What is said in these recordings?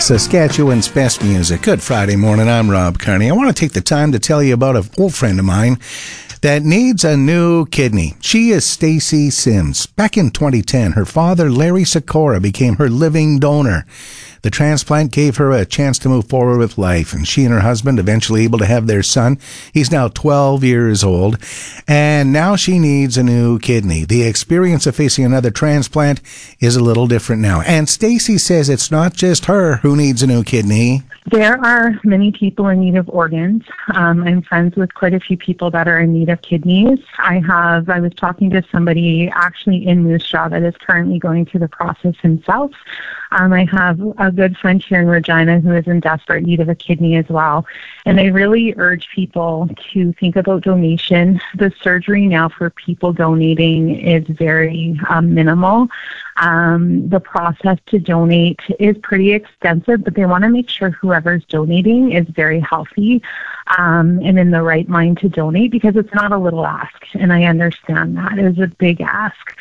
Saskatchewan's best music. Good Friday morning. I'm Rob Carney. I want to take the time to tell you about an old friend of mine that needs a new kidney. She is Stacy Sims. Back in 2010, her father, Larry Sikora, became her living donor. The transplant gave her a chance to move forward with life, and she and her husband eventually able to have their son. He's now 12 years old, and now she needs a new kidney. The experience of facing another transplant is a little different now. And Stacy says it's not just her who needs a new kidney. There are many people in need of organs. I'm friends with quite a few people that are in need of kidneys. I was talking to somebody actually in Moose Jaw that is currently going through the process himself. I have a good friend here in Regina who is in desperate need of a kidney as well. And I really urge people to think about donation. The surgery now for people donating is very minimal. The process to donate is pretty extensive, but they want to make sure whoever's donating is very healthy and in the right mind to donate, because it's not a little ask. And I understand that. It is a big ask.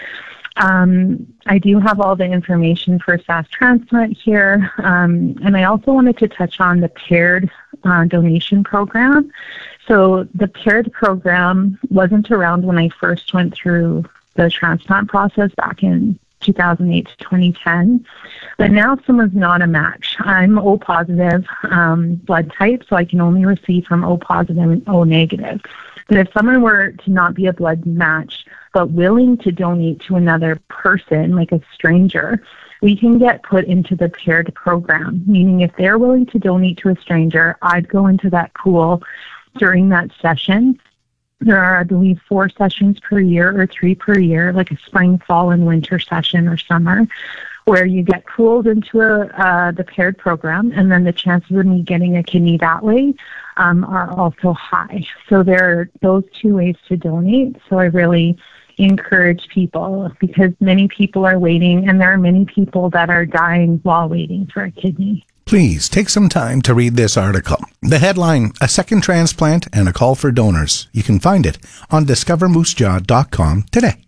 I do have all the information for SAS Transplant here, and I also wanted to touch on the paired donation program. So the paired program wasn't around when I first went through the transplant process back in 2008 to 2010, but now if someone's not a match, I'm O positive blood type, so I can only receive from O positive and O negative. But if someone were to not be a blood match, but willing to donate to another person, like a stranger, we can get put into the paired program, meaning if they're willing to donate to a stranger, I'd go into that pool during that session. There are, I believe, 4 sessions per year or 3 per year, like a spring, fall, and winter session or summer, where you get pooled into the paired program, and then the chances of me getting a kidney that way are also high. So there are those 2 ways to donate. So I really encourage people, because many people are waiting, and there are many people that are dying while waiting for a kidney. Please take some time to read this article. The headline, A Second Transplant and a Call for Donors. You can find it on discovermoosejaw.com today.